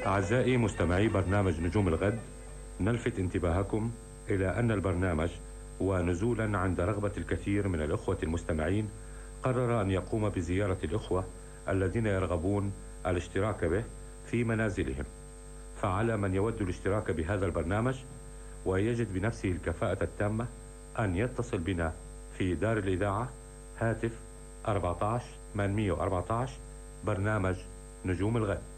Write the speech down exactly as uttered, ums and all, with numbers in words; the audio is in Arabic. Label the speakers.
Speaker 1: أعزائي مستمعي برنامج نجوم الغد، نلفت انتباهكم إلى أن البرنامج ونزولا عند رغبة الكثير من الأخوة المستمعين قرر أن يقوم بزيارة الأخوة الذين يرغبون الاشتراك به في منازلهم. فعلى من يود الاشتراك بهذا البرنامج ويجد بنفسه الكفاءة التامة أن يتصل بنا في دار الإذاعة، هاتف أربعة عشر ثمانمئة وأربعة عشر، برنامج نجوم الغد.